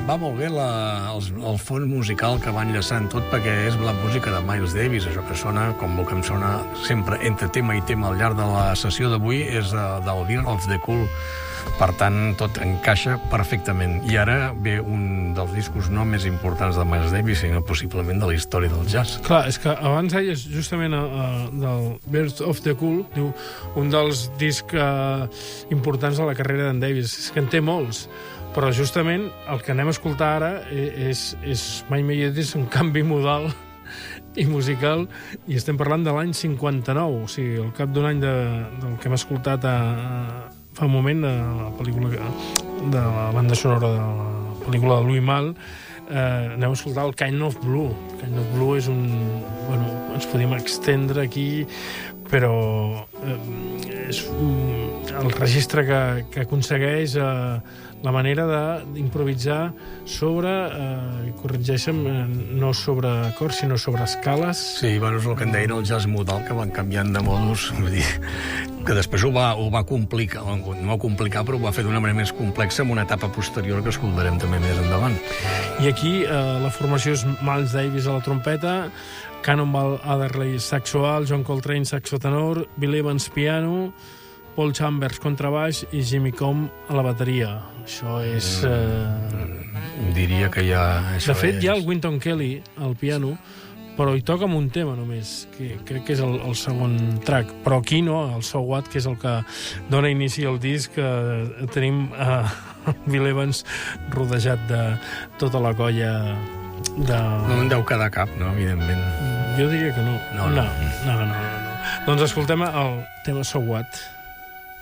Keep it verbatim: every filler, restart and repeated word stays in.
va molt bé la, el, el fons musical que van enllaçant tot, perquè és la música de Miles Davis, això que sona, com el que em sona sempre entre tema i tema al llarg de la sessió d'avui, és uh, del Beer of the Cool. Per tant, tot encaixa perfectament. I ara ve un dels discos no més importants de Miles Davis, sinó possiblement de la història del jazz. Clar, és que abans deies justament uh, del Birth of the Cool, diu, un dels discs uh, importants de la carrera d'en Davis. És que en té molts, però justament el que anem a escoltar ara és, és mai millor dit, un canvi modal i musical, i estem parlant de l'any cinquanta-nou, o sigui, al cap d'un any de, del que hem escoltat a, a fa un moment de la pel·lícula de la banda sonora de la pel·lícula de Louis Malle, eh, anem a escoltar el Kind of Blue. El Kind of Blue és un... Bueno, ens podíem extendre aquí, però eh, és un, el registre que, que aconsegueix eh, la manera d'improvisar sobre, eh, corregeixen, eh, no sobre acords, sinó sobre escales. Sí, bueno, és el que en deien el jazz modal, que van canviant de modus, vull dir, que després ho va, ho va complicar, no va complicar, però ho va fer d'una manera més complexa en una etapa posterior que escoltarem també més endavant. I aquí eh, la formació és Miles Davis a la trompeta, Cannonball Adderley saxo alt, John Coltrane saxo tenor, Bill Evans piano, Paul Chambers contrabaix i Jimmy Combs a la bateria. Això és... Eh... Mm, diria que ja... Això de fet, és... hi ha el Wynton Kelly al piano, però hi toca amb un tema només, que crec que és el, el segon track. Però aquí no, el So What, que és el que dona inici al disc, eh, tenim eh, Bill Evans rodejat de tota la colla de... No en deu quedar cap, no, evidentment. Jo diria que no. No, no. No, no, no, no. Doncs escoltem el tema So What.